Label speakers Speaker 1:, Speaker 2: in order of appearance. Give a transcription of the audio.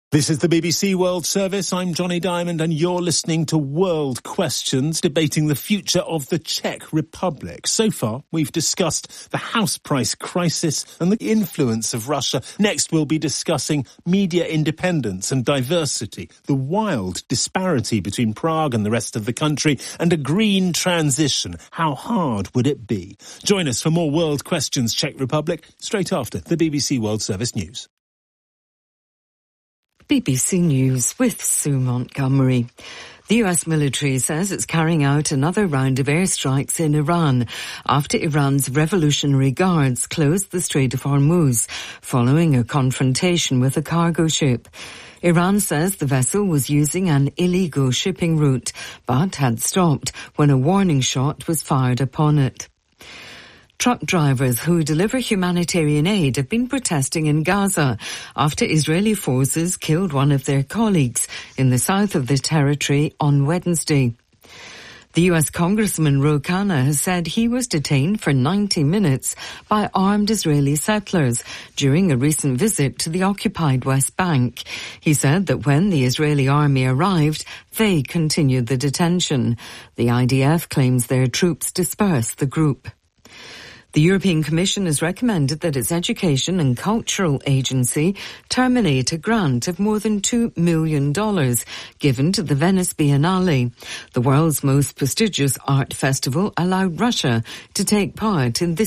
Speaker 1: This is the BBC World Service. I'm Johnny Diamond and you're listening to World Questions, debating the future of the Czech Republic. So far, we've discussed the house price crisis and the influence of Russia. Next, we'll be discussing media independence and diversity, the wild disparity between Prague and the rest of the country, and a green transition. How hard would it be? Join us for more World Questions Czech Republic straight after the BBC World Service News.
Speaker 2: BBC News with Sue Montgomery. The US military says it's carrying out another round of airstrikes in Iran after Iran's Revolutionary Guards closed the Strait of Hormuz following a confrontation with a cargo ship. Iran says the vessel was using an illegal shipping route but had stopped when a warning shot was fired upon it. Truck drivers who deliver humanitarian aid have been protesting in Gaza after Israeli forces killed one of their colleagues in the south of the territory on Wednesday. The US Congressman Ro Khanna has said he was detained for 90 minutes by armed Israeli settlers during a recent visit to the occupied West Bank. He said that when the Israeli army arrived, they continued the detention. The IDF claims their troops dispersed the group. The European Commission has recommended that its Education and Cultural Agency terminate a grant of more than $2 million given to the Venice Biennale. The world's most prestigious art festival allowed Russia to take part in this